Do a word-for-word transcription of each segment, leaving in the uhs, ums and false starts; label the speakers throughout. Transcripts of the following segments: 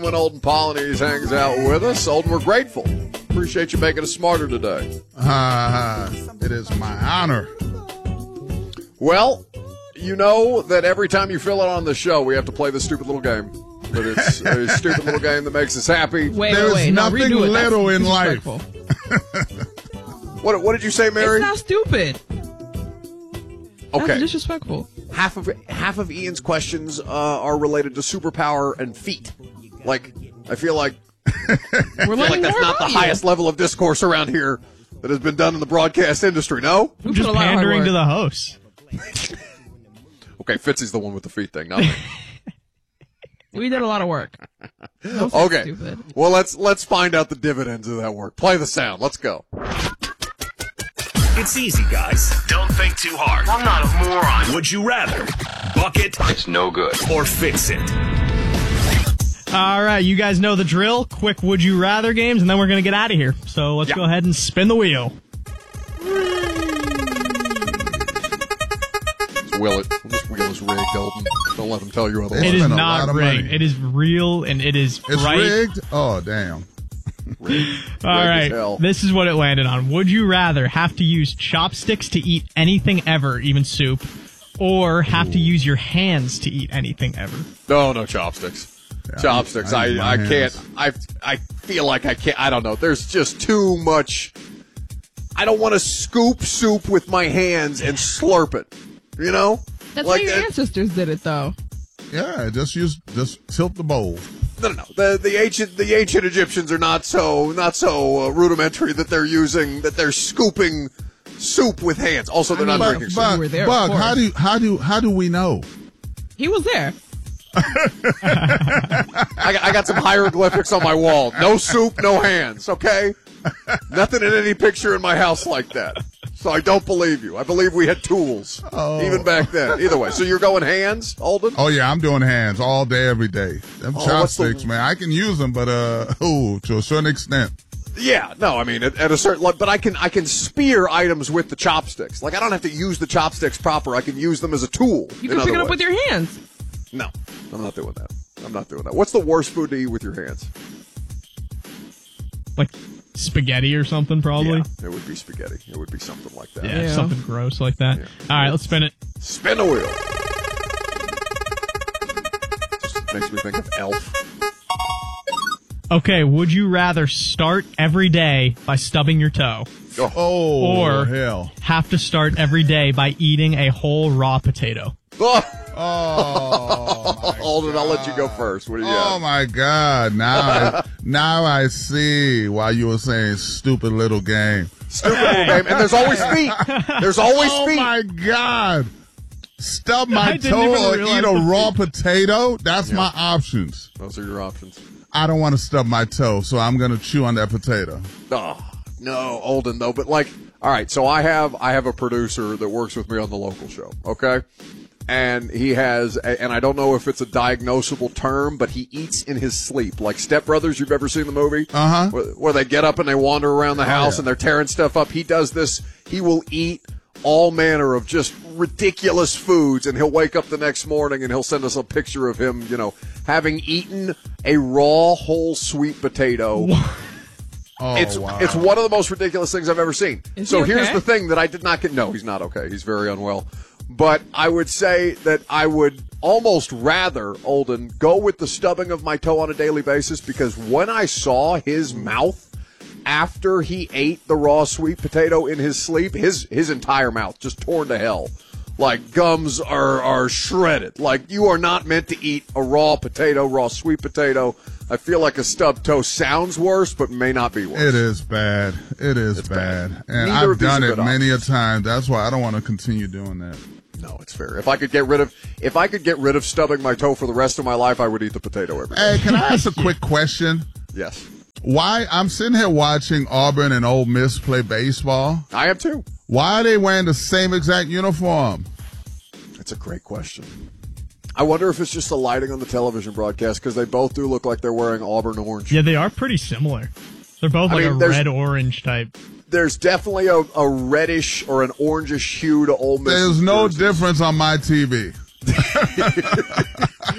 Speaker 1: When Olden Polynice hangs out with us, Olden, we're grateful. Appreciate you making us smarter today.
Speaker 2: Uh, it is my honor.
Speaker 1: Well, you know that every time you fill it on the show, we have to play this stupid little game. But it's a stupid little game that makes us happy.
Speaker 3: Wait,
Speaker 2: There's
Speaker 3: wait, wait.
Speaker 2: nothing
Speaker 3: no,
Speaker 2: little
Speaker 3: That's
Speaker 2: in life.
Speaker 1: What, what did you say, Mary?
Speaker 3: It's not stupid.
Speaker 1: Okay.
Speaker 3: That's disrespectful.
Speaker 1: Half of half of Ian's questions uh, are related to superpower and feet. Like, I feel like,
Speaker 3: We're
Speaker 1: I feel like
Speaker 3: learning
Speaker 1: that's
Speaker 3: more
Speaker 1: not the
Speaker 3: about you.
Speaker 1: highest level of discourse around here that has been done in the broadcast industry, no?
Speaker 3: We put
Speaker 4: Just
Speaker 3: a lot of hard
Speaker 4: pandering
Speaker 3: work.
Speaker 4: to the hosts.
Speaker 1: Okay, Fitzy's the one with the feet thing, not me.
Speaker 3: We did a lot of work. Don't say
Speaker 1: Okay,
Speaker 3: stupid.
Speaker 1: well, let's let's find out the dividends of that work. Play the sound. Let's go.
Speaker 5: It's easy, guys. Don't think too hard. I'm not a moron. Would you rather bucket
Speaker 6: It's no good.
Speaker 5: or fix it?
Speaker 4: All right, you guys know the drill. Quick would you rather games, and then we're going to get out of here. So let's
Speaker 1: Yeah.
Speaker 4: go ahead and spin the wheel.
Speaker 1: Will it? This wheel is rigged, Elton. Don't let them tell you otherwise.
Speaker 4: It is
Speaker 2: spent a
Speaker 4: not
Speaker 2: lot of
Speaker 4: rigged.
Speaker 2: money.
Speaker 4: It is real, and it is
Speaker 2: It's
Speaker 4: right.
Speaker 2: rigged? Oh, damn.
Speaker 1: rigged.
Speaker 4: All
Speaker 1: Rigged as
Speaker 4: right,
Speaker 1: hell.
Speaker 4: this is what it landed on. Would you rather have to use chopsticks to eat anything ever, even soup, or have to use your hands to eat anything ever?
Speaker 1: No, no chopsticks.
Speaker 2: Yeah,
Speaker 1: chopsticks.
Speaker 2: I
Speaker 1: I,
Speaker 2: use my
Speaker 1: I,
Speaker 2: hands.
Speaker 1: can't. I I feel like I can't. I don't know. There's just too much. I don't want to scoop soup with my hands and slurp it. You know?
Speaker 3: That's
Speaker 1: like
Speaker 3: how your
Speaker 1: that-
Speaker 3: ancestors did it, though.
Speaker 2: Yeah, just use, just tilt the bowl.
Speaker 1: No, no, no. The the ancient the ancient Egyptians are not so not so uh, rudimentary that they're using that they're scooping soup with hands. Also, they're
Speaker 3: I
Speaker 1: not
Speaker 3: mean,
Speaker 1: drinking soup.
Speaker 2: Bug,
Speaker 3: were there, of
Speaker 2: Bug, how
Speaker 3: course.
Speaker 2: do you, how do how do we know?
Speaker 3: He was there.
Speaker 1: I, got- I got some hieroglyphics on my wall. No soup, no hands. Okay, nothing in any picture in my house like that. So I don't believe you. I believe we had tools
Speaker 2: Oh.
Speaker 1: even back then. Either way, so you're going hands, Alden?
Speaker 2: Oh yeah, I'm doing hands all day, every day. Them
Speaker 1: Oh, what's the-
Speaker 2: chopsticks, man, I can use them, but uh, oh, to a certain extent.
Speaker 1: Yeah, no, I mean at, at a certain level, but I can I can spear items with the chopsticks. Like I don't have to use the chopsticks proper. I can use them as a tool.
Speaker 3: You
Speaker 1: in
Speaker 3: can pick
Speaker 1: other
Speaker 3: it up
Speaker 1: ways.
Speaker 3: with your hands.
Speaker 1: No, I'm not doing that. I'm not doing that. What's the worst food to eat with your hands?
Speaker 4: Like spaghetti or something, probably.
Speaker 1: Yeah, it would be spaghetti. It would be something like that.
Speaker 4: Yeah,
Speaker 3: Yeah.
Speaker 4: something gross like that.
Speaker 1: Yeah.
Speaker 4: All right, let's spin it.
Speaker 1: Spin the wheel. Just makes me think of Elf.
Speaker 4: Okay, would you rather start every day by stubbing your toe,
Speaker 2: Oh,
Speaker 4: Or-
Speaker 2: hell.
Speaker 4: have to start every day by eating a whole raw potato?
Speaker 1: Oh,
Speaker 2: Oh, my
Speaker 1: Alden, I'll let you go first. What do you
Speaker 2: Oh
Speaker 1: got?
Speaker 2: my God! Now, I, now I see why you were saying stupid little game.
Speaker 1: Stupid little game. And there's always feet. There's always
Speaker 2: Oh
Speaker 1: feet.
Speaker 2: my God! Stub
Speaker 4: I
Speaker 2: my
Speaker 4: didn't
Speaker 2: toe
Speaker 4: even
Speaker 2: or
Speaker 4: realize
Speaker 2: eat
Speaker 4: the
Speaker 2: a raw potato. That's my options.
Speaker 1: Those are your options.
Speaker 2: I don't want to stub my toe, so I'm gonna chew on that potato.
Speaker 1: Oh, no, Olden though. But like, all right. So I have I have a producer that works with me on the local show. Okay. And he has, a, and I don't know if it's a diagnosable term, but he eats in his sleep. Like Step Brothers, you've ever seen the movie?
Speaker 2: Uh-huh.
Speaker 1: Where, where they get up and they wander around the house
Speaker 2: yeah.
Speaker 1: and they're tearing stuff up. He does this. He will eat all manner of just ridiculous foods, and he'll wake up the next morning and he'll send us a picture of him, you know, having eaten a raw whole sweet potato.
Speaker 2: Oh,
Speaker 1: It's
Speaker 2: wow.
Speaker 1: it's one of the most ridiculous things I've ever seen.
Speaker 3: Is
Speaker 1: so
Speaker 3: he
Speaker 1: here's
Speaker 3: okay?
Speaker 1: the thing that I did not get. No, he's not okay. He's very unwell. But I would say that I would almost rather, Olden, go with the stubbing of my toe on a daily basis, because when I saw his mouth after he ate the raw sweet potato in his sleep, his his entire mouth just torn to hell. Like gums are, are shredded. Like you are not meant to eat a raw potato, raw sweet potato. I feel like a stubbed toe sounds worse, but may not be worse.
Speaker 2: It is bad. It is
Speaker 1: It's
Speaker 2: bad.
Speaker 1: bad.
Speaker 2: And
Speaker 1: Neither of
Speaker 2: I've
Speaker 1: these
Speaker 2: done
Speaker 1: are
Speaker 2: it
Speaker 1: good
Speaker 2: many a
Speaker 1: options.
Speaker 2: time. That's why I don't want to continue doing that.
Speaker 1: No, it's fair. If I could get rid of if I could get rid of stubbing my toe for the rest of my life, I would eat the potato every day.
Speaker 2: Hey, can I ask a quick question?
Speaker 1: Yes.
Speaker 2: Why I'm sitting here watching Auburn and Ole Miss play baseball.
Speaker 1: I am too.
Speaker 2: Why are they wearing the same exact uniform?
Speaker 1: That's a great question. I wonder if it's just the lighting on the television broadcast, because they both do look like they're wearing Auburn orange.
Speaker 4: Yeah, they are pretty similar. They're both
Speaker 1: I
Speaker 4: like
Speaker 1: mean,
Speaker 4: a
Speaker 1: there's-
Speaker 4: red-orange type.
Speaker 1: There's definitely a, a reddish or an orangish hue to Ole Miss.
Speaker 2: There's no difference on my T V.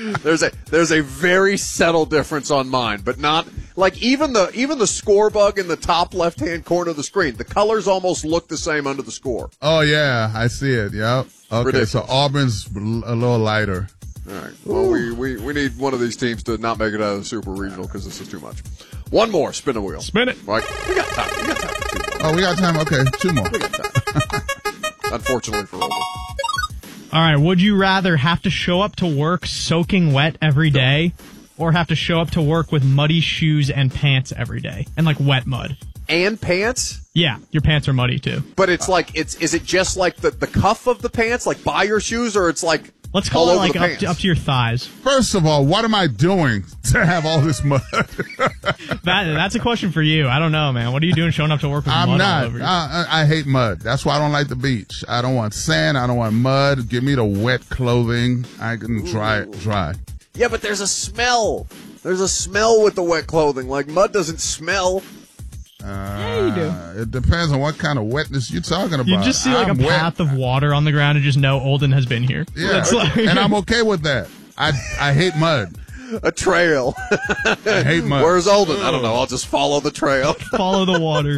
Speaker 1: There's a there's a very subtle difference on mine, but not like even the even the score bug in the top left hand corner of the screen. The colors almost look the same under the score.
Speaker 2: Oh yeah, I see it. Yep. Okay,
Speaker 1: Ridiculous.
Speaker 2: so Auburn's a little lighter.
Speaker 1: All right. Well, we, we, we need one of these teams to not make it out of the Super Regional because this is too much. One more. Spin the wheel.
Speaker 4: Spin it.
Speaker 1: Like, we got time. We got time for two more.
Speaker 2: Oh, we got time. Okay, two more.
Speaker 1: We got time. Unfortunately for Older.
Speaker 4: All right, would you rather have to show up to work soaking wet every day or have to show up to work with muddy shoes and pants every day? And like wet mud.
Speaker 1: And pants?
Speaker 4: Yeah, your pants are muddy too.
Speaker 1: But it's like, it's is it just like the, the cuff of the pants, like by your shoes, or it's like
Speaker 4: Let's
Speaker 1: all
Speaker 4: call it
Speaker 1: over
Speaker 4: like
Speaker 1: the
Speaker 4: up
Speaker 1: pants?
Speaker 4: to, up to your thighs.
Speaker 2: First of all, what am I doing to have all this mud?
Speaker 4: That That's a question for you. I don't know, man. What are you doing showing up to work with
Speaker 2: I'm
Speaker 4: mud all
Speaker 2: not.
Speaker 4: over you?
Speaker 2: I, I, I hate mud. That's why I don't like the beach. I don't want sand. I don't want mud. Give me the wet clothing. I can dry it dry.
Speaker 1: Yeah, but there's a smell. There's a smell with the wet clothing. Like, mud doesn't smell.
Speaker 2: Uh,
Speaker 3: Yeah, you do.
Speaker 2: It depends on what kind of wetness you're talking about.
Speaker 4: You just see like
Speaker 2: I'm
Speaker 4: a
Speaker 2: wet.
Speaker 4: path of water on the ground and just know Olden has been here.
Speaker 2: Yeah,
Speaker 4: It's like-
Speaker 2: and I'm okay with that. I I hate mud.
Speaker 1: A trail.
Speaker 2: I hate mud.
Speaker 1: Where's Olden? I don't know. I'll just follow the trail.
Speaker 4: follow the water.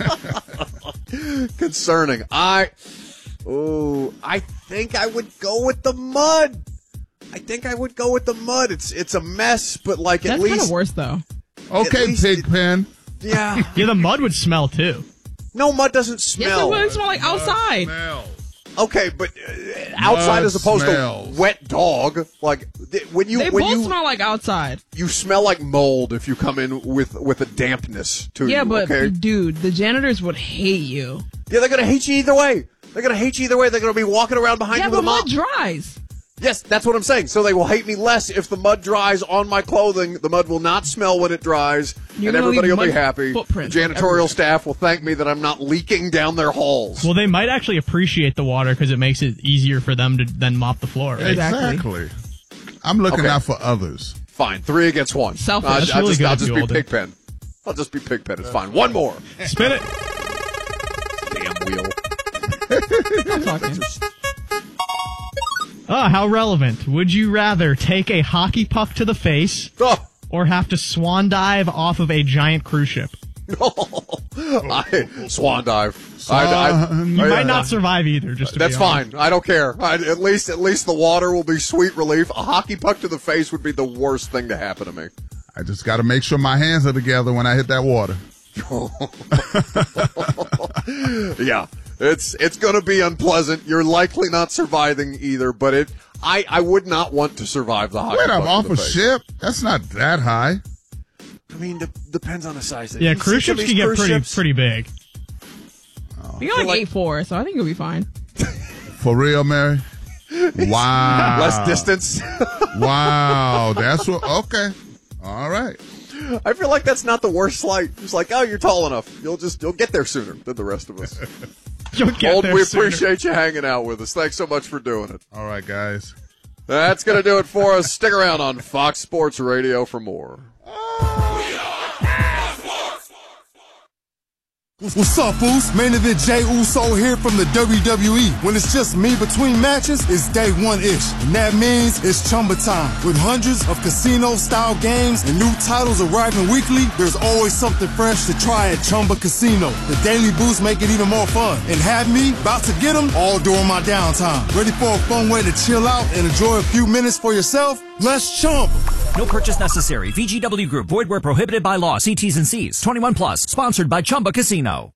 Speaker 1: Concerning. I, oh, I think I would go with the mud. I think I would go with the mud. It's it's a mess, but like at
Speaker 3: That's kind
Speaker 1: least
Speaker 3: of worse, though.
Speaker 2: Okay,
Speaker 1: least
Speaker 2: Pigpen.
Speaker 1: yeah.
Speaker 4: Yeah, the mud would smell too.
Speaker 1: No, mud doesn't
Speaker 3: Yes, it
Speaker 1: smell.
Speaker 3: would smell like outside.
Speaker 2: Smells.
Speaker 1: Okay, but uh, outside
Speaker 2: Mud
Speaker 1: as opposed
Speaker 2: smells.
Speaker 1: to wet dog. Like th- when you
Speaker 3: They
Speaker 1: when
Speaker 3: both
Speaker 1: you
Speaker 3: smell like outside.
Speaker 1: you smell like mold if you come in with with a dampness to
Speaker 3: Yeah,
Speaker 1: you.
Speaker 3: but
Speaker 1: okay?
Speaker 3: dude, the janitors would hate you.
Speaker 1: Yeah, they're gonna hate you either way. They're gonna hate you either way. They're gonna be walking around behind
Speaker 3: Yeah,
Speaker 1: you with
Speaker 3: but
Speaker 1: a mop.
Speaker 3: mud dries.
Speaker 1: Yes, that's what I'm saying. So they will hate me less if the mud dries on my clothing. The mud will not smell when it dries,
Speaker 3: You're
Speaker 1: and
Speaker 3: gonna
Speaker 1: everybody
Speaker 3: leave
Speaker 1: will be
Speaker 3: mud
Speaker 1: happy. The
Speaker 3: footprints
Speaker 1: janitorial
Speaker 3: everywhere.
Speaker 1: staff will thank me that I'm not leaking down their halls.
Speaker 4: Well, they might actually appreciate the water because it makes it easier for them to then mop the floor. Right?
Speaker 3: Exactly.
Speaker 2: Exactly. I'm looking
Speaker 1: Okay.
Speaker 2: out for others.
Speaker 1: Fine, three against one.
Speaker 3: Selfish.
Speaker 1: Uh,
Speaker 3: That's
Speaker 1: I'll
Speaker 4: really
Speaker 1: just,
Speaker 4: good
Speaker 1: I'll
Speaker 4: of
Speaker 1: just
Speaker 4: you,
Speaker 1: be
Speaker 4: Alden.
Speaker 1: Pigpen. I'll just be Pigpen. It's fine. One more.
Speaker 4: Spin it.
Speaker 1: Damn wheel.
Speaker 3: I'm talking.
Speaker 4: Oh, how relevant. Would you rather take a hockey puck to the face
Speaker 1: Oh,
Speaker 4: or have to swan dive off of a giant cruise ship?
Speaker 1: no. I, swan dive. I, I,
Speaker 2: Swan-
Speaker 4: You
Speaker 1: I-
Speaker 4: might not survive either, just to
Speaker 1: That's
Speaker 4: be honest.
Speaker 1: fine. I don't care. I, at least, at least the water will be sweet relief. A hockey puck to the face would be the worst thing to happen to me.
Speaker 2: I just got to make sure my hands are together when I hit that water.
Speaker 1: Yeah, it's it's going to be unpleasant. You're likely not surviving either, but it. I, I would not want to survive the hockey
Speaker 2: Wait,
Speaker 1: puck
Speaker 2: I'm
Speaker 1: to
Speaker 2: off
Speaker 1: the
Speaker 2: a
Speaker 1: face.
Speaker 2: ship? That's not that high.
Speaker 1: I mean, de- depends on the size. Of
Speaker 4: Yeah,
Speaker 1: you
Speaker 4: cruise
Speaker 1: see some
Speaker 4: ships
Speaker 1: of
Speaker 4: can
Speaker 1: these
Speaker 4: get
Speaker 1: cruise
Speaker 4: pretty
Speaker 1: ships?
Speaker 4: pretty big.
Speaker 3: You're like,
Speaker 1: like-
Speaker 3: eight four, so I think you'll be fine.
Speaker 2: For real, Mary? Wow.
Speaker 1: Less distance.
Speaker 2: Wow. That's what. Okay. All right.
Speaker 1: I feel like that's not the worst slight. It's like, oh, you're tall enough. You'll just you'll get there sooner than the rest of us.
Speaker 4: You'll get
Speaker 1: Old,
Speaker 4: there
Speaker 1: we
Speaker 4: sooner.
Speaker 1: appreciate you hanging out with us. Thanks so much for doing it.
Speaker 2: All right, guys.
Speaker 1: That's going to do it for us. Stick around on Fox Sports Radio for more.
Speaker 6: What's up, Boost? Main event Jay Uso here from the W W E. When it's just me between matches, it's day one-ish. And that means it's Chumba time. With hundreds of casino-style games and new titles arriving weekly, there's always something fresh to try at Chumba Casino. The Daily Boost make it even more fun. And have me about to get them all during my downtime. Ready for a fun way to chill out and enjoy a few minutes for yourself? Let's Chumba.
Speaker 7: No purchase necessary. V G W Group. Void where prohibited by law. See T's and C's. twenty-one plus. Sponsored by Chumba Casino.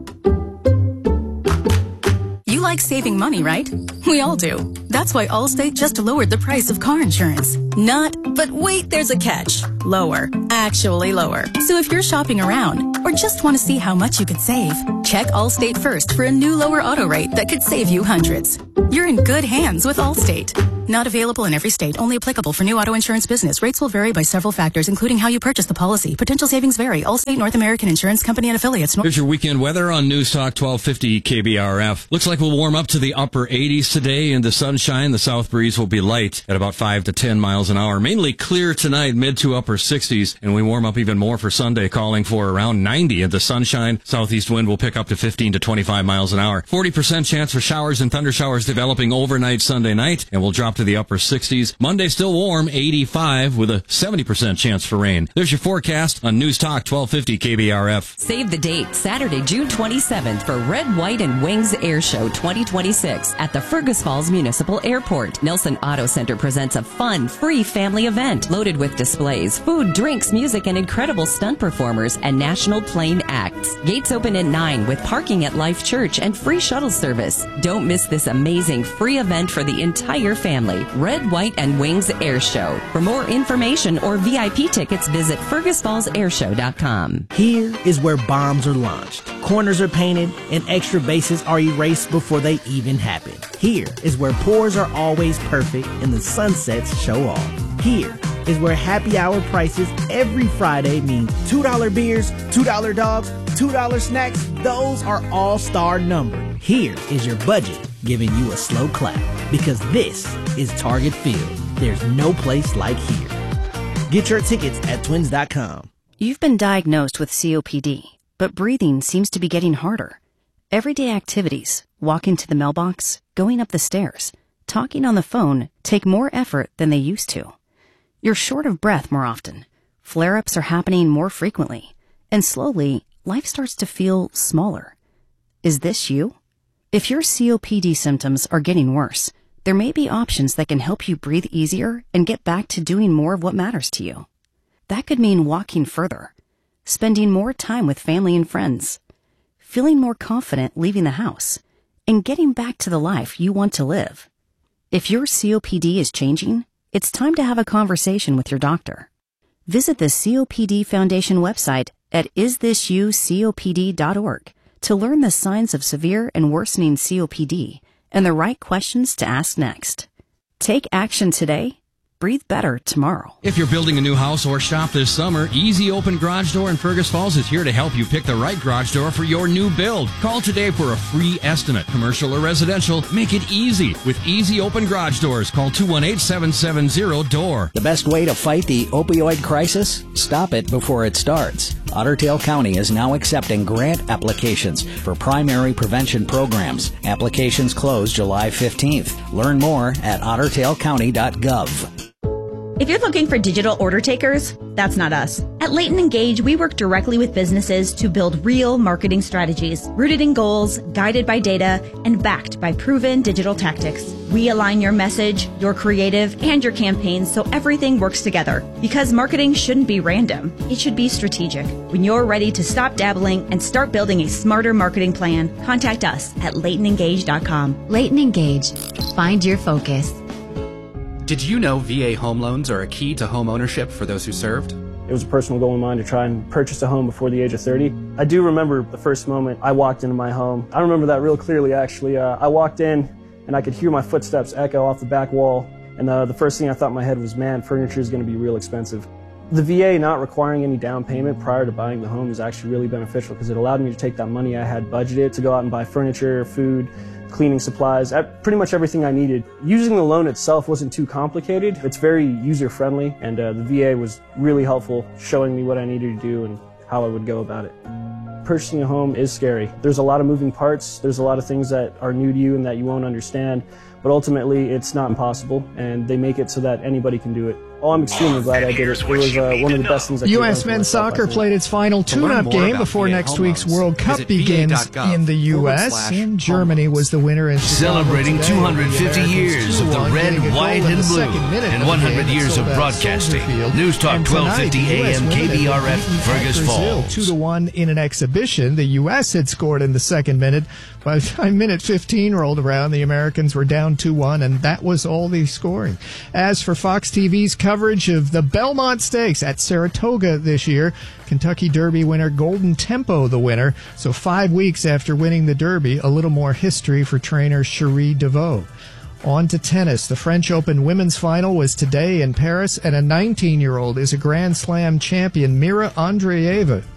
Speaker 8: You like saving money, right? We all do. That's why Allstate just lowered the price of car insurance. Not, but wait, there's a catch. Lower. Actually lower. So if you're shopping around or just want to see how much you could save, check Allstate first for a new lower auto rate that could save you hundreds. You're in good hands with Allstate. Not available in every state. Only applicable for new auto insurance business. Rates will vary by several factors, including how you purchase the policy. Potential savings vary. Allstate North American Insurance Company and affiliates.
Speaker 9: Here's your weekend weather on News Talk twelve fifty K B R F. Looks like we'll warm up to the upper eighties today in the sunshine. The south breeze will be light at about five to ten miles an hour. Mainly clear tonight, mid to upper sixties, and we warm up even more for Sunday, calling for around ninety in the sunshine. Southeast wind will pick up to fifteen to twenty-five miles an hour. forty percent chance for showers and thunder showers developing overnight Sunday night, and we'll drop drop to the upper sixties. Monday still warm, eighty-five with a seventy percent chance for rain. There's your forecast on News Talk twelve fifty K B R F.
Speaker 10: Save the date, Saturday, June twenty-seventh for Red, White, and Wings Air Show twenty twenty-six at the Fergus Falls Municipal Airport. Nelson Auto Center presents a fun, free family event loaded with displays, food, drinks, music, and incredible stunt performers and national plane acts. Gates open at nine with parking at Life Church and free shuttle service. Don't miss this amazing free event for the entire family. Red, White, and Wings Air Show. For more information or V I P tickets, visit fergus falls air show dot com.
Speaker 11: Here is where bombs are launched, corners are painted, and extra bases are erased before they even happen. Here is where pours are always perfect and the sunsets show off. Here is where happy hour prices every Friday mean two dollar beers, two dollar dogs, two dollar snacks. Those are all star numbered. Here is your budget giving you a slow clap, because this is Target Field. There's no place like here. Get your tickets at twins dot com.
Speaker 12: You've been diagnosed with C O P D, but breathing seems to be getting harder. Everyday activities, walking to the mailbox, going up the stairs, talking on the phone take more effort than they used to. You're short of breath more often. Flare-ups are happening more frequently. And slowly, life starts to feel smaller. Is this you? If your C O P D symptoms are getting worse, there may be options that can help you breathe easier and get back to doing more of what matters to you. That could mean walking further, spending more time with family and friends, feeling more confident leaving the house, and getting back to the life you want to live. If your C O P D is changing, it's time to have a conversation with your doctor. Visit the C O P D Foundation website at is this you C O P D dot org to learn the signs of severe and worsening C O P D and the right questions to ask next. Take action today. Breathe better tomorrow.
Speaker 9: If you're building a new house or shop this summer, Easy Open Garage Door in Fergus Falls is here to help you pick the right garage door for your new build. Call today for a free estimate. Commercial or residential, make it easy with Easy Open Garage Doors. Call two one eight, seven seven zero, D O O R.
Speaker 13: The best way to fight the opioid crisis? Stop it before it starts. Otter Tail County is now accepting grant applications for primary prevention programs. Applications close July fifteenth. Learn more at otter tail county dot gov.
Speaker 14: If you're looking for digital order takers, that's not us. At Leighton Engage, we work directly with businesses to build real marketing strategies, rooted in goals, guided by data, and backed by proven digital tactics. We align your message, your creative, and your campaigns so everything works together. Because marketing shouldn't be random. It should be strategic. When you're ready to stop dabbling and start building a smarter marketing plan, contact us at leighton engage dot com.
Speaker 15: Leighton Engage. Find your focus.
Speaker 16: Did you know V A home loans are a key to home ownership for those who served?
Speaker 17: It was a personal goal of mine to try and purchase a home before the age of thirty. I do remember the first moment I walked into my home. I remember that real clearly, actually. Uh, I walked in and I could hear my footsteps echo off the back wall. And uh, the first thing I thought in my head was, man, furniture is going to be real expensive. The V A not requiring any down payment prior to buying the home is actually really beneficial because it allowed me to take that money I had budgeted to go out and buy furniture, food, cleaning supplies, pretty much everything I needed. Using the loan itself wasn't too complicated. It's very user-friendly, and uh, the V A was really helpful, showing me what I needed to do and how I would go about it. Purchasing a home is scary. There's a lot of moving parts. There's a lot of things that are new to you and that you won't understand, but ultimately it's not impossible, and they make it so that anybody can do it. Oh, I'm extremely glad I did it. It was uh, one of the best things I could
Speaker 18: U S men's soccer played its final tune-up game before next week's World Cup begins in the U S And Germany was the winner in
Speaker 5: celebrating two hundred fifty years of the red, white, and blue, and one hundred years of broadcasting. News Talk twelve fifty A M K B R F, Fergus Falls.
Speaker 18: Two to one in an exhibition. The U S had scored in the second minute. By the time minute fifteen rolled around, the Americans were down two one, and that was all the scoring. As for Fox T V's coverage of the Belmont Stakes at Saratoga this year, Kentucky Derby winner Golden Tempo the winner. So five weeks after winning the Derby, a little more history for trainer Cherie DeVaux. On to tennis. The French Open women's final was today in Paris, and a nineteen-year-old is a Grand Slam champion, Mira Andreeva.